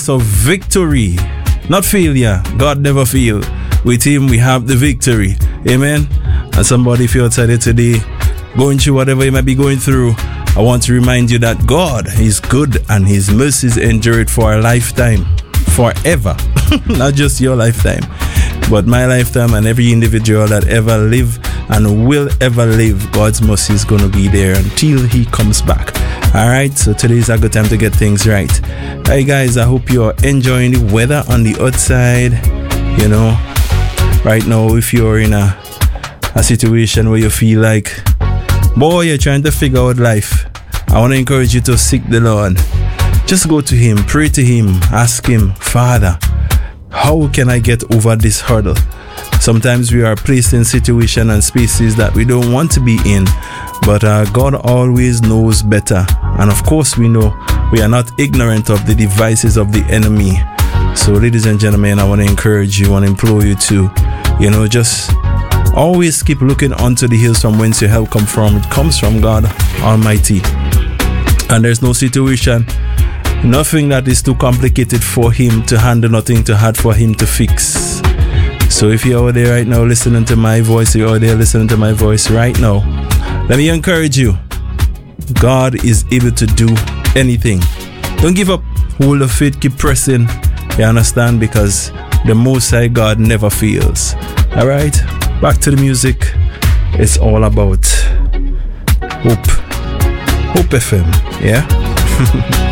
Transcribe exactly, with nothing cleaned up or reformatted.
source of victory, not failure. God never fail. With him, we have the victory. Amen. And somebody, if you're outside here today, going through whatever you might be going through, I want to remind you that God is good and his mercies endure it for a lifetime, forever. Not just your lifetime, but my lifetime, and every individual that ever live and will ever live, God's mercy is going to be there until he comes back. All right, so today is a good time to get things right. Hey guys, I hope you're enjoying the weather on the outside. You know, right now, if you're in a, a situation where you feel like, boy, you're trying to figure out life, I want to encourage you to seek the Lord. Just go to him, pray to him, ask him, Father, how can I get over this hurdle? Sometimes we are placed in situations and spaces that we don't want to be in, but uh, God always knows better. And of course, we know we are not ignorant of the devices of the enemy. So, ladies and gentlemen, I want to encourage you, I want to implore you to, you know, just always keep looking onto the hills from whence your help come from. It comes from God Almighty. And there's no situation, nothing that is too complicated for him to handle, nothing too hard for him to fix. So if you're out there right now listening to my voice, you're out there listening to my voice right now, let me encourage you. God is able to do anything. Don't give up. Hold the faith, keep pressing. You understand? Because the Most High God never fails. Alright, back to the music. It's all about Hope. Hope F M, yeah?